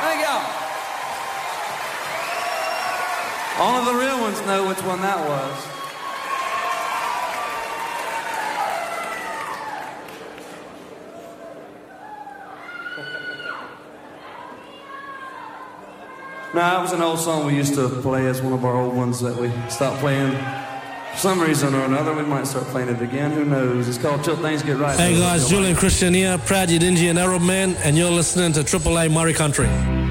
Thank y'all. Only the real ones know which one that was. No, that was an old song we used to play as one of our old ones that we stopped playing. For some reason or another, we might start playing it again. Who knows? It's called Till Things Get Right. Hey guys, Julian Christian here, proud Yidinji and Arab man, and you're listening to Triple A Murray Country.